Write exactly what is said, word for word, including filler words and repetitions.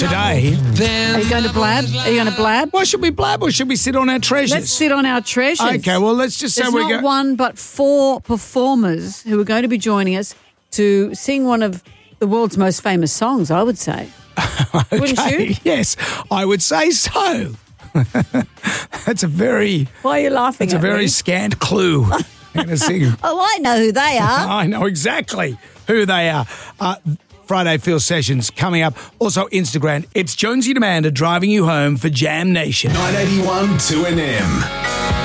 Today. Are you going to blab? Are you going to blab? Well, should we blab or should we sit on our treasures? Let's sit on our treasures. Okay, well, let's just say There's we not go. one but four performers who are going to be joining us to sing one of the world's most famous songs, I would say. Okay, Wouldn't you? Yes, I would say so. That's a very, Why are you laughing that's a at very me? scant clue. I'm going to sing. Oh, I know who they are. I know exactly who they are. Uh, Friday Feel Sessions coming up. Also Instagram. It's Jonesy and Amanda driving you home for Jam Nation. nine eighty-one two N M.